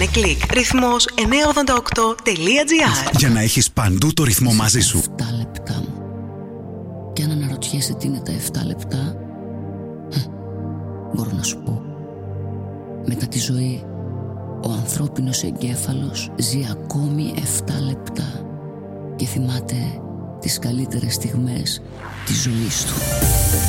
Κάνε κλικ. Ρυθμός 988.gr. Για να έχεις παντού το ρυθμό μαζί σου. 7 λεπτά μου. Και αν αναρωτιέσαι τι είναι τα 7 λεπτά, μπορώ να σου πω. Μετά τη ζωή, ο ανθρώπινος εγκέφαλος ζει ακόμη 7 λεπτά και θυμάται τις καλύτερες στιγμές της ζωής του.